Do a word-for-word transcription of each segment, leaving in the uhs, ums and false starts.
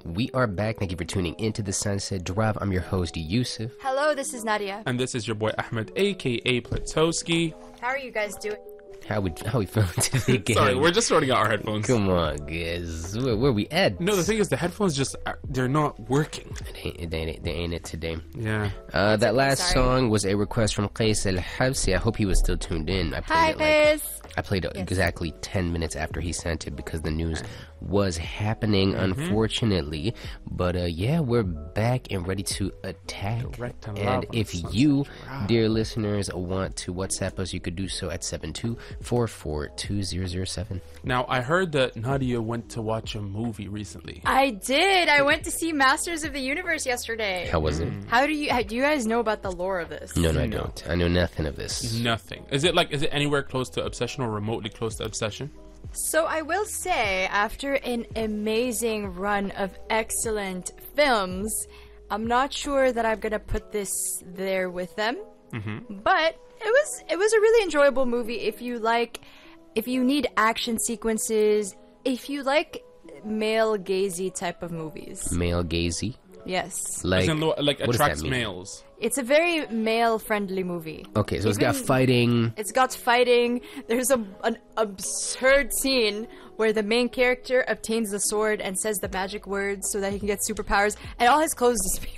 We are back. Thank you for tuning into the Sunset Drive. I'm your host, Yusuf. Hello, this is Nadia. And this is your boy Ahmed, aka Platowski. How are you guys doing? How we how we feeling today, again? Sorry, we're just sorting out our headphones. Come on, guys. Where, where we at? No, the thing is, the headphones just, uh, they're not working. It ain't, it ain't, they ain't it today. Yeah. Uh, that last Sorry. song was a request from Qais El Habsi. I hope he was still tuned in. I played Hi, it like, Biz. I played it Yes. exactly ten minutes after he sent it because the news was happening, unfortunately. But uh, yeah, we're back and ready to attack. Direct and And live on if Sunset you, Drive. dear listeners, want to WhatsApp us, you could do so at seven two four four two zero zero seven. Now, I heard that Nadia went to watch a movie recently. I did. I went to see Masters of the Universe yesterday. How was it? How do you how, do you guys know about the lore of this? No, no, I No. don't. I know nothing of this. Nothing. Is it like, is it anywhere close to Obsession or remotely close to Obsession? So I will say, after an amazing run of excellent films, I'm not sure that I'm gonna put this there with them. But it was it was a really enjoyable movie. If you like, if you need action sequences, if you like male gazy type of movies, Male gazy? yes, Like, As in, lo- like what does that attracts mean? males. it's a very male friendly movie. Okay, so it's got Even- fighting. It's got fighting. There's a, an absurd scene where the main character obtains the sword and says the magic words so that he can get superpowers, and all his clothes disappear.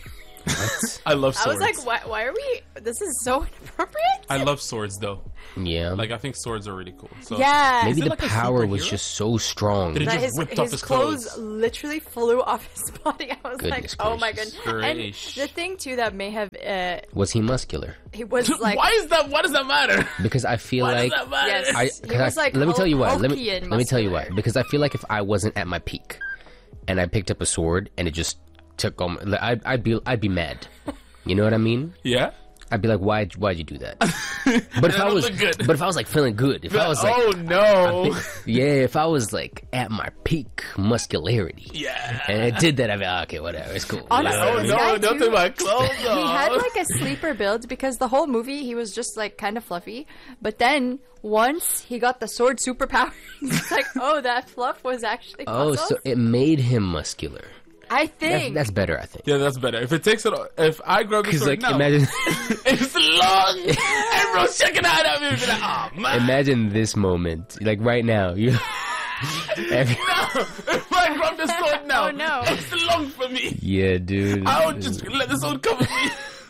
I love I swords. was like, why, why are we? This is so inappropriate. I love swords, though. Yeah. Like, I think swords are really cool. So, yeah. Maybe it the like a power was superhero? just so strong. Did it that just his, ripped off his his clothes, clothes? literally flew off his body. I was Goodness like, oh my gracious. god. And Gracious. the thing too that may have uh, Was he muscular? he was like Why is that? Why does that matter? Because I feel Why like does that matter? yes, I, he 'cause I- was like let me tell you why. Let me Hulky and let me tell you why. muscular. Because I feel like if I wasn't at my peak, and I picked up a sword and it just took all, my, I'd, I'd be I'd be mad. You know what I mean? Yeah? I'd be like, why why'd you do that? But if I don't was, look good. but if I was like feeling good, if I was like, oh, no. yeah, if I was like at my peak muscularity, Yeah. and I did that, I'd be like, okay, whatever, it's cool. Honestly, Yeah. Oh, this no, guy, don't too, take my clothes he off. had like a sleeper build because the whole movie he was just like kind of fluffy. But then once he got the sword superpower, it's like, oh, that fluff was actually Oh, muscles? so it made him muscular. I That's, think that's better, I think. Yeah, that's better. If it takes it, if I grab the Because sword like, now, imagine, it's long. Everyone's checking out at me. and be like, oh man. imagine this moment, like right now. You, every, if I grab the sword now, Oh, no. it's long for me. yeah, dude. I would just let the sword cover me.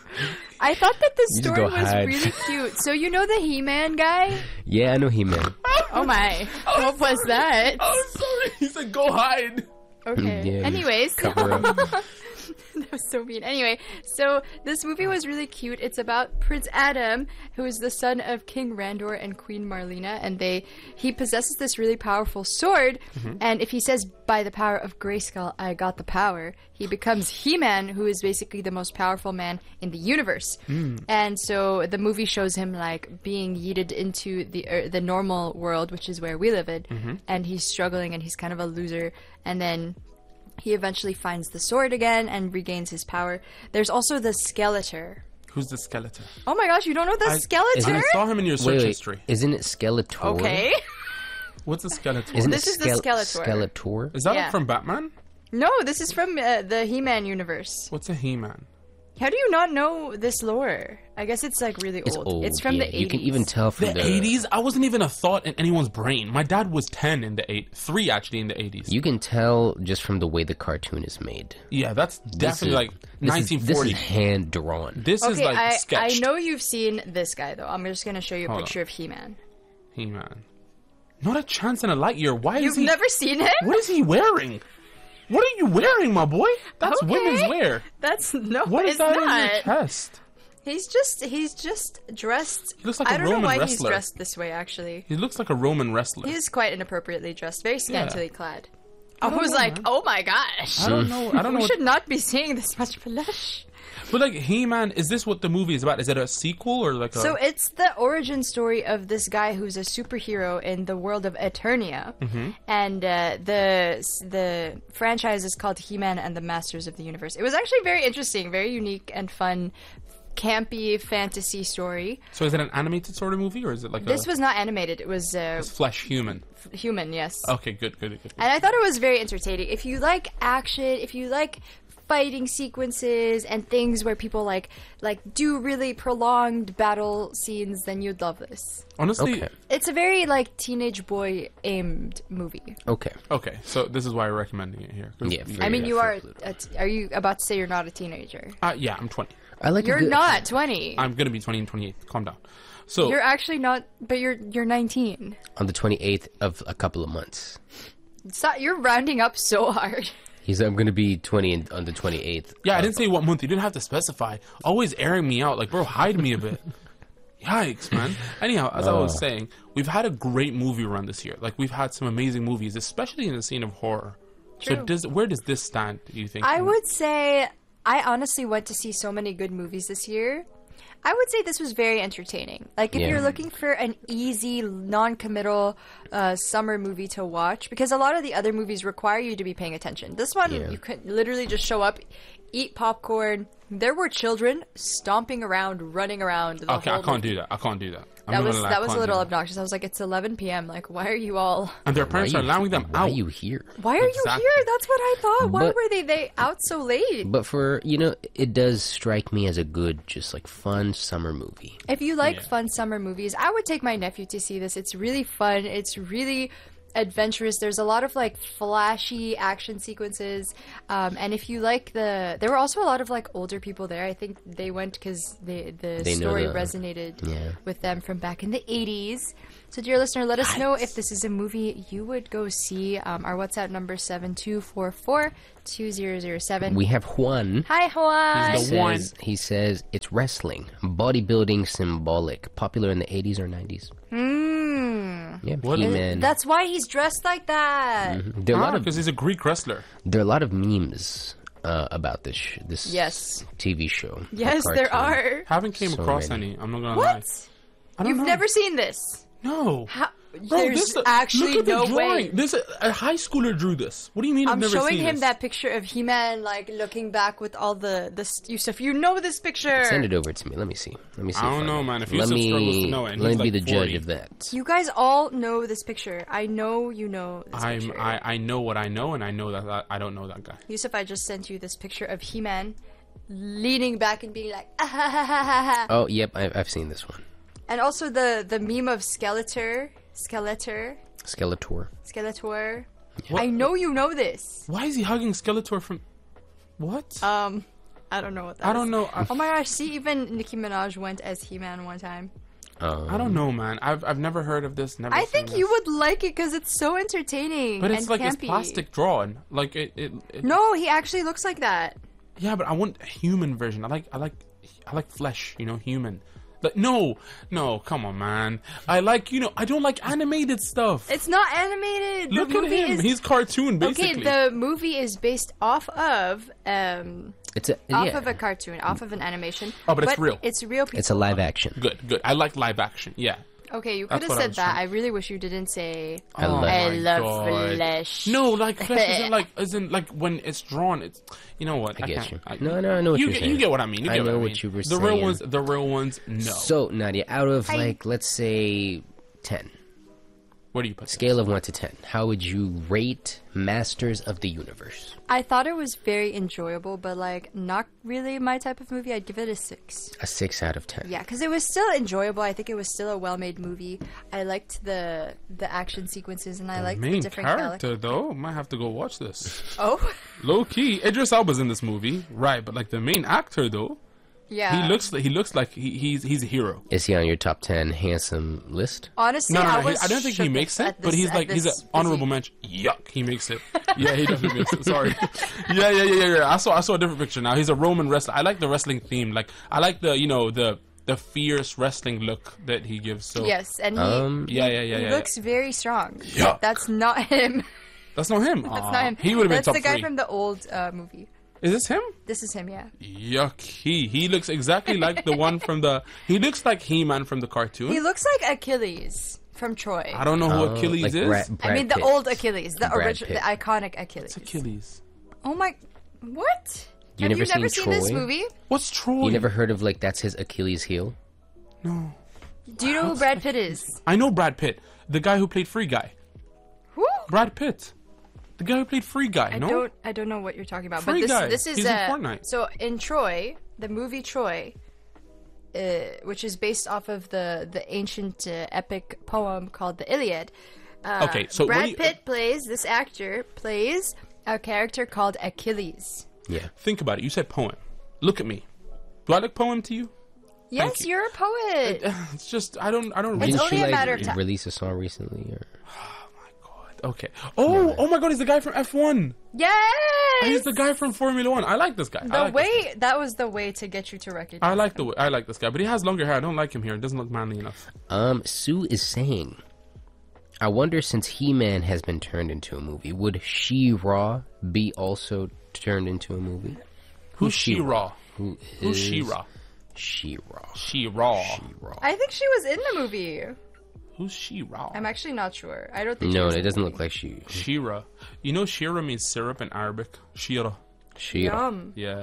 I thought that the You just story go was hide. really cute. So you know the He-Man guy? Yeah, I know he man. Oh my! What was that? I'm sorry. He said, "Go hide." Okay. Yeah, you Anyways, Cover up. that was so mean. Anyway, so this movie was really cute. It's about Prince Adam, who is the son of King Randor and Queen Marlena, and they he possesses this really powerful sword. And if he says, "By the power of Grayskull, I got the power," he becomes He-Man, who is basically the most powerful man in the universe. And so the movie shows him like being yeeted into the er, the normal world, which is where we live in, and he's struggling and he's kind of a loser. And then he eventually finds the sword again and regains his power. There's also the Skeletor. Who's the skeleton? Oh my gosh, you don't know the I Skeletor? I saw him in your search Wait, wait, history. isn't it Skeletor? Okay. What's the skeleton? Isn't This it is the Skeletor. Skeletor? Is that Yeah. like from Batman? No, this is from uh, the He-Man universe. What's a He-Man? How do you not know this lore? I guess it's like really It's old. old. It's from yeah, the eighties. You can even tell from The the, eighties? I wasn't even a thought in anyone's brain. My dad was ten in the eight, three actually in the eighties. You can tell just from the way the cartoon is made. Yeah, that's This definitely is- like this is- nineteen forty. This is hand drawn. This is Okay, like I, I sketched. know you've seen this guy though. I'm just gonna show you a Hold picture on. of He-Man. He-Man. Not a chance in a light year. Why You've is he? never seen him? What is he wearing? What are you wearing, my boy? That's Okay. women's wear. That's no, What is it's that on not. your chest? He's just he's just dressed. He looks like I a don't Roman know why he's wrestler. dressed this way. Actually, He looks like a Roman wrestler. he is quite inappropriately dressed, very scantily clad. I, don't was know, like, man. oh my gosh, I don't know. I don't know. we what- should not be seeing this much flesh. But like He-Man, is this what the movie is about? Is it a sequel or like a? So it's the origin story of this guy who's a superhero in the world of Eternia, Mm-hmm. and uh, the the franchise is called He-Man and the Masters of the Universe. It was actually very interesting, very unique and fun campy fantasy story. So is it an animated sort of movie, or is it like This a was not animated. It was uh, it's flesh human? f- human, yes. Okay, good, good, good. good. And I thought it was very entertaining. If you like action, if you like fighting sequences and things where people like like do really prolonged battle scenes, then you'd love this. Honestly, Okay. It's a very like teenage boy aimed movie. Okay. okay. So this is why we're recommending it here. 'Cause- Yeah, for- I mean, yeah, you for are. Pluto. A t- are you about to say you're not a teenager? Uh, yeah, I'm twenty. I like. You're a good, not twenty. I'm gonna be twenty and twenty-eight. Calm down. So You're actually not. But you're you're nineteen. on the twenty-eighth of a couple of months. Stop, you're rounding up so hard. He's. I'm gonna be twenty in, on the twenty-eighth. yeah, I didn't say what month. You didn't have to specify. Always airing me out, like bro, hide me a bit. Yikes, man. Anyhow, as I was saying, we've had a great movie run this year. Like we've had some amazing movies, especially in the scene of horror. So True. does where does this stand? Do you think? I would say I honestly went to see so many good movies this year. I would say this was very entertaining. Like if Yeah. you're looking for an easy, non-committal uh, summer movie to watch, because a lot of the other movies require you to be paying attention. This one, Yeah. you could literally just show up, eat popcorn. There were children stomping around, running around. The Okay, I whole can't movie. do that. I can't do that. I'm That not was gonna lie, I that was a can't do little that. obnoxious. I was like, it's eleven p.m. Like, why are you all? And their Why parents are you- allowing them Why out. are you here? Why are Exactly. you here? That's what I thought. Why But- were they they out so late? But for you know, it does strike me as a good, just like fun summer movie. If you like Yeah. fun summer movies, I would take my nephew to see this. It's really fun. It's really adventurous. There's a lot of like flashy action sequences, um, and if you like the, there were also a lot of like older people there. I think they went because the the They know story the- resonated Yeah. with them from back in the eighties. So, dear listener, let us know if this is a movie you would go see. Um, our WhatsApp number seven two four four two zero zero seven. We have Juan. Hi, Juan. He's He the one. says, he says it's wrestling, bodybuilding symbolic, popular in the eighties or nineties. Mm. Yeah, What- He-Man. That's why he's dressed like that. There are a lot of because he's a Greek wrestler. there are a lot of memes uh, about this sh- this Yes. T V show. or Yes, there cartoon. are. Haven't came So across many. any. I'm not gonna lie. What? I don't You've know. never seen this? No. How? Bro, There's this, actually look at no the drawing. way. This a, a high schooler drew this. What do you mean? I've I'm never showing seen him this? that picture of He-Man, like looking back with all the the Yusuf. You know this picture. Send it over to me. Let me see. Let me see. I if don't know, man. If let Yusuf me struggles to know it, and let he's me be like the forty. judge of that. You guys all know this picture. I know you know this I'm. picture. I, I know what I know, and I know that, that I don't know that guy. Yusuf, I just sent you this picture of He-Man leaning back and being like, ah, ha, ha, ha, ha, ha. Oh, yep, I've, I've seen this one. And also the the meme of Skeletor, Skeletor, Skeletor. Skeletor. What? I know you know this. Why is he hugging Skeletor from? What? Um, I don't know what that I don't is. know. I, Oh my gosh! See, even Nicki Minaj went as He-Man one time. Um, I don't know, man. I've I've never heard of this. Never. I seen think this. you would like it because it's so entertaining. But it's and like campy. it's plastic drawn. Like it. it, it No, he actually looks like that. Yeah, but I want a human version. I like I like I like flesh. You know, human. Like no, no, come on, man. I like you know. I don't like animated stuff. It's not animated. Look the at movie him. Is... He's cartoon basically. Okay, the movie is based off of um It's a off yeah. of a cartoon, off of an animation. Oh, but it's real. It's real people. It's a live action. Good, good. I like live action. Yeah. Okay, you That's could have what I said was that. trying- I really wish you didn't say. I love- I my love God. flesh. No, like flesh isn't like isn't like when it's drawn. It's you know what? I get can't- you. I- No, no, I know what you you're get, saying. You get what I mean. You I get know what, I what mean. you were the real saying. ones, the real ones, no. So, Nadia, out of I- like, let's say ten, Where do you put? scale of one to ten, how would you rate Masters of the Universe? I thought it was very enjoyable, but like not really my type of movie. I'd give it a six. A six out of ten. Yeah, because it was still enjoyable. I think it was still a well-made movie. I liked the the action sequences, and I liked the Main different character characters. though, might have to go watch this. Oh, Low key, Idris Elba's in this movie, right? But like the main actor though, yeah. he looks like he looks like he, he's he's a hero. Is he on your top ten handsome list? Honestly, No, no, I no. He, was I don't think he shook makes at it, but this- he's at like he's this an honorable physique. mention. Yuck, he makes it. Yeah, he definitely makes it. Sorry. Yeah, yeah, yeah, yeah, yeah. I saw I saw a different picture now. He's a Roman wrestler. I like the wrestling theme. Like I like the you know the the fierce wrestling look that he gives. So Yes, and he, Um, yeah, yeah, yeah, he yeah. looks very strong. Yuck. That's not him. That's not him. That's Aw, not him. He would have been That's top the guy three. from the old uh, movie. Is this him? This is him, yeah. Yuck. He he looks exactly like the one from the. He looks like He-Man from the cartoon. He looks like Achilles from Troy. I don't know who Oh, Achilles like is. Brad- I Brad mean, the Pitt. old Achilles, the Brad original, Pitt. the iconic Achilles. It's Achilles. Oh my, what? You Have never you seen never seen Troy? this movie? What's Troy? You never heard of like that's his Achilles heel? No. Do you know who Brad Pitt is? I know Brad Pitt, the guy who played Free Guy. Who? Brad Pitt, the guy who played Free Guy. I no. don't. I don't know what you're talking about. Free but this, Guy. this is He's in uh, Fortnite. So in Troy, the movie Troy, uh, which is based off of the the ancient uh, epic poem called the Iliad. Uh, Okay, so what Brad do you- Pitt plays this actor plays a character called Achilles. Yeah. Think about it. You said poem. Look at me. Do I look poem to you? Yes, you. you're a poet. It's just I don't I don't. It's read. Didn't only she a like matter of time. release a song recently? Or... Okay. Oh, oh my God! He's the guy from F one. Yes. He's the guy from Formula One. I like this guy. I The like way this guy. that was the way to get you to recognize. I like the way, I like this guy, but he has longer hair. I don't like him here. It doesn't look manly enough. Um, Sue is saying, I wonder since He-Man has been turned into a movie, would She-Ra be also turned into a movie? Who's She-Ra? Who Who's is She-Ra? She-Ra. She-Ra. She-Ra. I think she was in the movie. Who's She-Ra? I'm actually not sure. I don't think. she No, was it in the doesn't movie. look like she. Shira. You know Shira means syrup in Arabic. Shira. She-Ra. Yum. Yeah.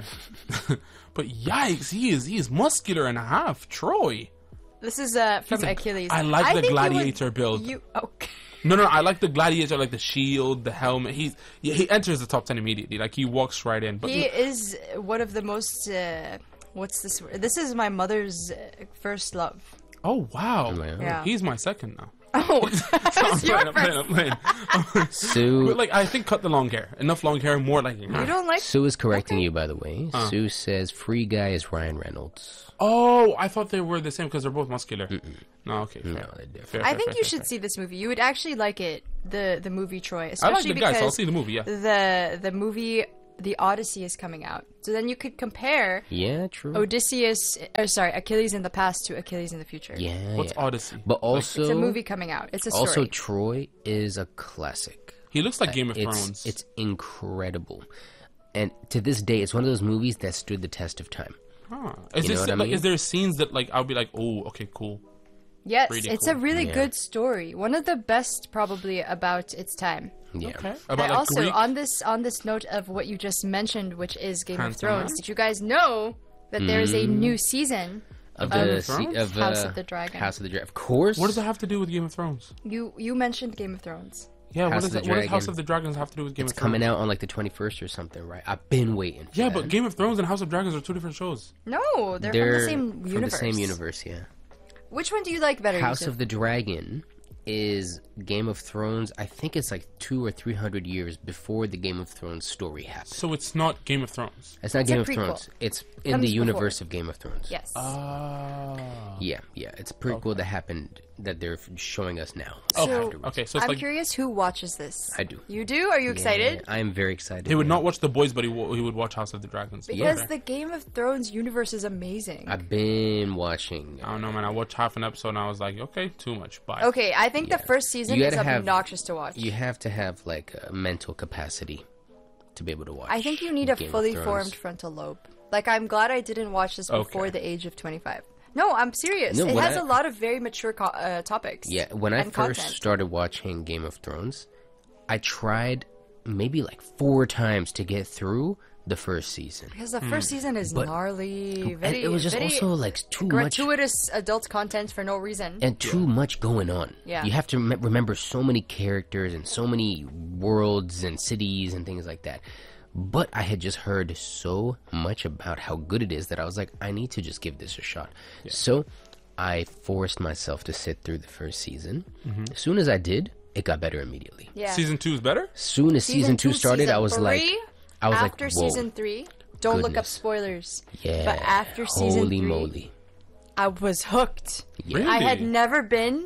But yikes, he is he is muscular and a half. Troy. This is uh, from He's a- Achilles. I like the think you would- gladiator build. You okay? No, no, I like the gladiator, like the shield, the helmet. He's yeah, he enters the top ten immediately. Like he walks right in. But He is one of the most. Uh, what's this word? This is my mother's uh, first love. oh wow, my God. Yeah. he's my second now. Oh, I'm that's your playing, I'm playing, first. I'm playing. Sue. But like I think cut the long hair. Enough long hair, more like You don't like? Sue is correcting you, by the way. Sue says Free Guy is Ryan Reynolds. Oh, I thought they were the same because they're both muscular. No, okay. Fair. No, they're different. Fair, I fair, think fair, you fair, should fair. see this movie. You would actually like it. The the movie Troy, I like especially the guy, so I'll because see the movie. Yeah. the the movie The Odyssey is coming out. So then you could compare Yeah, true. Odysseus, or sorry, Achilles in the past to Achilles in the future. yeah, What's yeah. Odyssey? But also, It's a movie coming out. It's a story. also Troy is a classic. He looks like Game of it's, Thrones. It's incredible. And to this day, it's one of those movies that stood the test of time. Huh. Is, You this, know what I like, mean? is there scenes that like I'll be like, oh, okay, cool. Yes, Pretty it's cool. a really Yeah. good story. One of the best, probably, about its time. Yeah. Okay. I About like also, Greek. on this on this note of what you just mentioned, which is Game Handsome of Thrones, man. did you guys know that there is a new season? Of Game the of se- Thrones? of, uh, House of the Dragon. House of the Dragon. Of course. What does that have to do with Game of Thrones? You you mentioned Game of Thrones. Yeah, House what, of is the that, what does House Dragon. of the Dragons have to do with Game It's of Thrones? coming out on like the twenty-first or something, right? I've been waiting. For Yeah, that. but Game of Thrones and House of Dragons are two different shows. No, they're, they're from the same from universe. the same universe. Yeah. Which one do you like better? House Yusuf? of the Dragon is Game of Thrones. I think it's like two or three hundred years before the Game of Thrones story happened. So it's not Game of Thrones. It's not It's a Game of prequel. Thrones. It's in Comes the before. universe of Game of Thrones. Yes. Ah. Yeah, yeah. It's a prequel that happened that they're f- showing us now. So- afterwards. Okay, so it's I'm like curious who watches this. I do. You do? Are you excited? Yeah, I'm very excited. he would yeah. not watch The Boys, but he, w- he would watch House of the Dragons. Because Okay. the Game of Thrones universe is amazing. I've been watching. I don't know, man. I watched half an episode and I was like, okay, too much. Bye. Okay, I think Yeah. the first season You is gotta have- obnoxious to watch. You have to have like a mental capacity to be able to watch. I think you need a Game of fully Thrones. formed frontal lobe. Like, I'm glad I didn't watch this before Okay. the age of twenty-five. No, I'm serious. No, it when has I- a lot of very mature co- uh, topics. Yeah, when I and first content. started watching Game of Thrones, I tried maybe like four times to get through the first season. Because the first season is But- gnarly. And Very, it was just very also like too much gratuitous adult content for no reason. and too much going on. Yeah. You have to rem- remember so many characters and so many worlds and cities and things like that. But I had just heard so much about how good it is that I was like, I need to just give this a shot. So I forced myself to sit through the first season. Mm-hmm. As soon as I did, it got better immediately. yeah. Season two is better? As soon as season, two started, season I was like, three, I was after like, whoa, season three, don't look up goodness. spoilers. yeah. But after season holy three, moly, I was hooked. Really? I had never been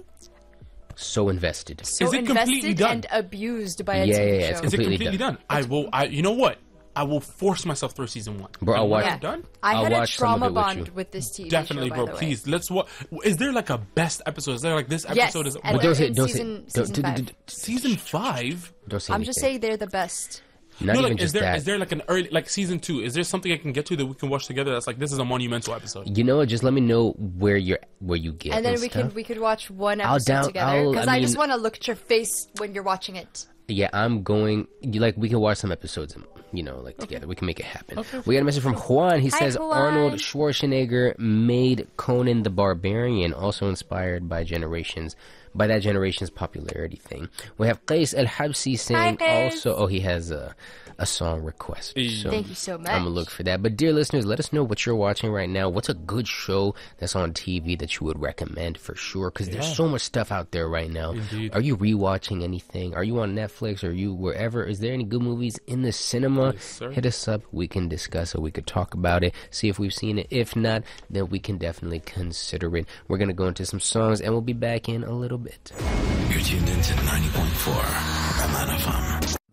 so invested. so Is it completely invested done? and abused by a Yeah, T V yeah, yeah, show. it's Is it Completely completely done? done. I will. I. You know what? I will force myself through season one. Bro, I'll And when watch- I'm done. I I'll had a watch some of trauma it with bond you. with this T V Definitely, show, by bro. the way. Please, let's. What is there like a best episode? Is there like this Yes, episode is and But they're don't say, in don't say, season- don't, season don't- five. don't- season five? don't say I'm just anything. saying they're the best. Not no, even like, is just there that. is there like an early like season two? Is there something I can get to that we can watch together? That's like this is a monumental episode. You know what? Just let me know where you're, where you get. And then we stuff. could we could watch one I'll episode down- together I'll- because I I, just mean- want to look at your face when you're watching it. Yeah, I'm going. You like we can watch some episodes, you know, like together. We can make it happen. Okay. We got a message from Juan. He Hi, says Juan. Arnold Schwarzenegger made Conan the Barbarian, also inspired by generations by that generation's popularity thing. We have Qais El Habsi saying Qais. also. Oh, he has a a song request. So Thank you so much. I'm gonna look for that. But dear listeners, let us know what you're watching right now. What's a good show that's on T V that you would recommend for sure? Because there's Yeah. so much stuff out there right now. Indeed. Are you rewatching anything? Are you on Netflix? Are you wherever? Is there any good movies in the cinema? Yes, sir. Hit us up. We can discuss it. We could talk about it. See if we've seen it. If not, then we can definitely consider it. We're gonna go into some songs, and we'll be back in a little bit. You're tuned into ninety point four M N F M.